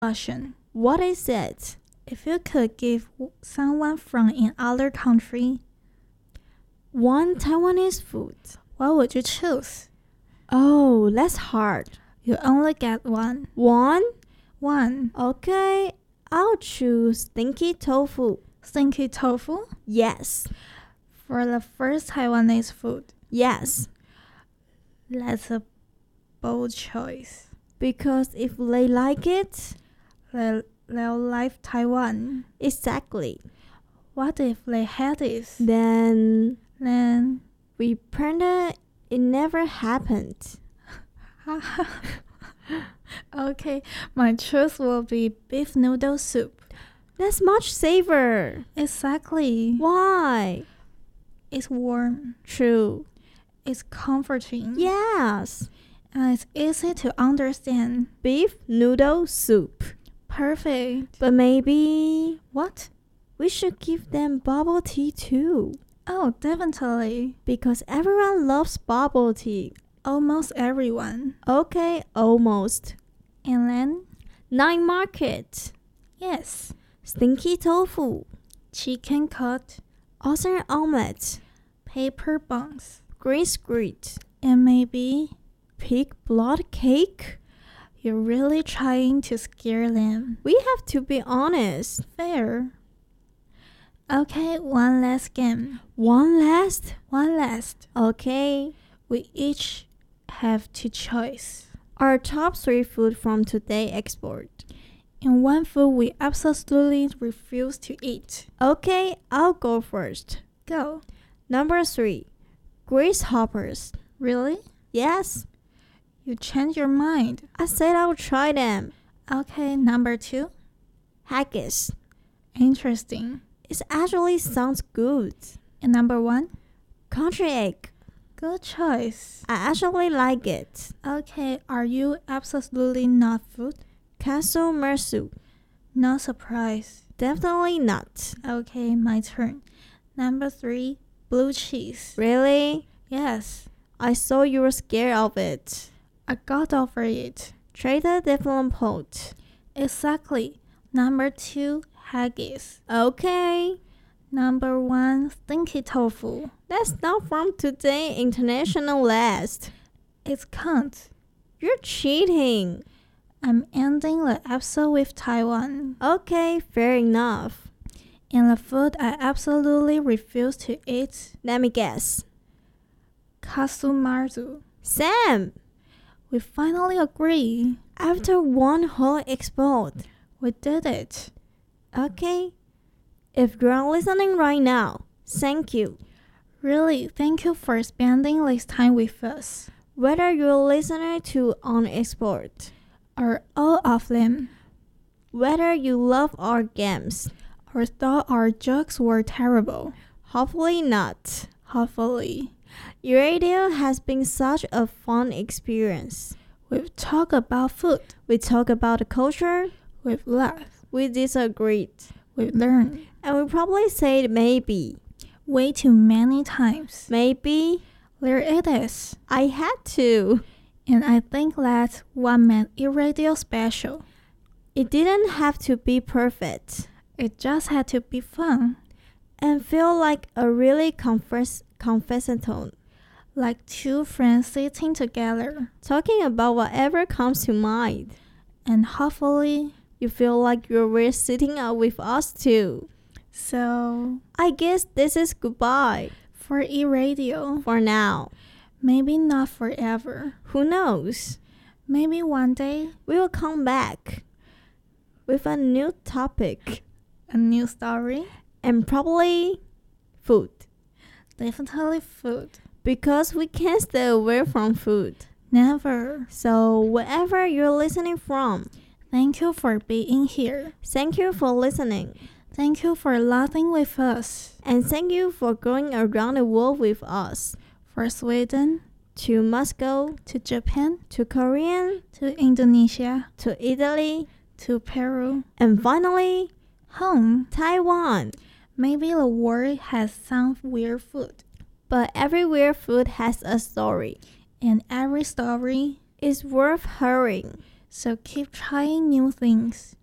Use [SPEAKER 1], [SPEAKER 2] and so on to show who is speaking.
[SPEAKER 1] question.
[SPEAKER 2] What is it?
[SPEAKER 1] If you could give someone from another country
[SPEAKER 2] One Taiwanese food.
[SPEAKER 1] what would you choose?
[SPEAKER 2] Oh, that's hard.
[SPEAKER 1] You only get one.
[SPEAKER 2] One?
[SPEAKER 1] One.
[SPEAKER 2] Okay, I'll choose stinky tofu.
[SPEAKER 1] Stinky tofu?
[SPEAKER 2] Yes.
[SPEAKER 1] For the first Taiwanese food.
[SPEAKER 2] Yes.
[SPEAKER 1] That's a bold choice.
[SPEAKER 2] Because if they like it,
[SPEAKER 1] They'll like Taiwan.
[SPEAKER 2] exactly.
[SPEAKER 1] What if they hate it?
[SPEAKER 2] Then
[SPEAKER 1] Then
[SPEAKER 2] we pretend it never happened.
[SPEAKER 1] okay, my choice will be beef noodle soup.
[SPEAKER 2] That's much safer.
[SPEAKER 1] Exactly.
[SPEAKER 2] Why?
[SPEAKER 1] It's warm.
[SPEAKER 2] True.
[SPEAKER 1] It's comforting.
[SPEAKER 2] Yes.
[SPEAKER 1] And it's easy to understand.
[SPEAKER 2] Beef noodle soup.
[SPEAKER 1] Perfect.
[SPEAKER 2] But maybe
[SPEAKER 1] What?
[SPEAKER 2] we should give them bubble tea too.
[SPEAKER 1] Oh, definitely.
[SPEAKER 2] Because everyone loves bubble tea.
[SPEAKER 1] Almost everyone.
[SPEAKER 2] Okay, almost.
[SPEAKER 1] And then,
[SPEAKER 2] Night market.
[SPEAKER 1] yes,
[SPEAKER 2] Stinky tofu.
[SPEAKER 1] chicken cut,
[SPEAKER 2] Awesome omelette.
[SPEAKER 1] paper buns,
[SPEAKER 2] Green squid.
[SPEAKER 1] and maybe
[SPEAKER 2] Pig blood cake.
[SPEAKER 1] you're really trying to scare them.
[SPEAKER 2] We have to be honest.
[SPEAKER 1] Fair. Okay, one last game.
[SPEAKER 2] One last.
[SPEAKER 1] One last.
[SPEAKER 2] Okay.
[SPEAKER 1] We each have to choice.
[SPEAKER 2] Our top 3 food from today export.
[SPEAKER 1] And one food we absolutely refuse to eat.
[SPEAKER 2] Okay, I'll go first.
[SPEAKER 1] Go.
[SPEAKER 2] Number 3. Grasshoppers.
[SPEAKER 1] Really?
[SPEAKER 2] Yes,
[SPEAKER 1] You change your mind.
[SPEAKER 2] I said I'll try them.
[SPEAKER 1] Okay, number 2.
[SPEAKER 2] Haggis.
[SPEAKER 1] Interesting.
[SPEAKER 2] It actually sounds good.
[SPEAKER 1] And number 1.
[SPEAKER 2] Country egg.
[SPEAKER 1] Good choice.
[SPEAKER 2] I actually like it.
[SPEAKER 1] Okay, are you absolutely not food?
[SPEAKER 2] Castle mersu.
[SPEAKER 1] No surprise.
[SPEAKER 2] Definitely not.
[SPEAKER 1] Okay, my turn. Number 3. Blue cheese.
[SPEAKER 2] Really?
[SPEAKER 1] Yes,
[SPEAKER 2] I saw you were scared of it.
[SPEAKER 1] I got over it.
[SPEAKER 2] Trader Devonport.
[SPEAKER 1] Exactly. Number 2. Haggis.
[SPEAKER 2] Okay.
[SPEAKER 1] Number 1. Stinky tofu.
[SPEAKER 2] That's not from today international list.
[SPEAKER 1] It can't.
[SPEAKER 2] You're cheating.
[SPEAKER 1] I'm ending the episode with Taiwan.
[SPEAKER 2] Okay, fair enough.
[SPEAKER 1] And the food I absolutely refuse to eat,
[SPEAKER 2] Let me guess.
[SPEAKER 1] Kasumarzu.
[SPEAKER 2] Sam,
[SPEAKER 1] We finally agree.
[SPEAKER 2] after one whole export.
[SPEAKER 1] We did it.
[SPEAKER 2] Okay. If you're listening right now, thank you.
[SPEAKER 1] Really, thank you for spending this time with us.
[SPEAKER 2] Whether you're listening to on export,
[SPEAKER 1] Or all of them.
[SPEAKER 2] whether you love our games,
[SPEAKER 1] Or thought our jokes were terrible.
[SPEAKER 2] hopefully not.
[SPEAKER 1] Hopefully.
[SPEAKER 2] Radio has been such a fun experience.
[SPEAKER 1] We've talked about food.
[SPEAKER 2] We talk about the culture,
[SPEAKER 1] We've laughed.
[SPEAKER 2] we disagreed,
[SPEAKER 1] We've learned.
[SPEAKER 2] and we probably said maybe,
[SPEAKER 1] Way too many times.
[SPEAKER 2] maybe.
[SPEAKER 1] There it is.
[SPEAKER 2] I had to.
[SPEAKER 1] And I think that's what made E-Radio special.
[SPEAKER 2] It didn't have to be perfect
[SPEAKER 1] It just had to be fun.
[SPEAKER 2] and feel like a really confessional,
[SPEAKER 1] Like two friends sitting together.
[SPEAKER 2] talking about whatever comes to mind.
[SPEAKER 1] And hopefully,
[SPEAKER 2] You feel like you're sitting out with us too.
[SPEAKER 1] so
[SPEAKER 2] I guess this is goodbye
[SPEAKER 1] for E-Radio,
[SPEAKER 2] for now.
[SPEAKER 1] maybe not forever.
[SPEAKER 2] Who knows?
[SPEAKER 1] Maybe one day,
[SPEAKER 2] We will come back with a new topic
[SPEAKER 1] a new story.
[SPEAKER 2] and probably food.
[SPEAKER 1] Definitely food.
[SPEAKER 2] Because we can't stay away from food.
[SPEAKER 1] Never.
[SPEAKER 2] So wherever you're listening from,
[SPEAKER 1] Thank you for being here.
[SPEAKER 2] thank you for listening.
[SPEAKER 1] Thank you for laughing with us.
[SPEAKER 2] And thank you for going around the world with us.
[SPEAKER 1] For Sweden,
[SPEAKER 2] To Moscow,
[SPEAKER 1] to Japan,
[SPEAKER 2] to Korean,
[SPEAKER 1] to Indonesia,
[SPEAKER 2] to Italy,
[SPEAKER 1] to Peru,
[SPEAKER 2] and finally,
[SPEAKER 1] home.
[SPEAKER 2] Taiwan.
[SPEAKER 1] Maybe the world has some weird food.
[SPEAKER 2] But every weird food has a story.
[SPEAKER 1] And every story
[SPEAKER 2] It's worth hearing.
[SPEAKER 1] So keep trying new things.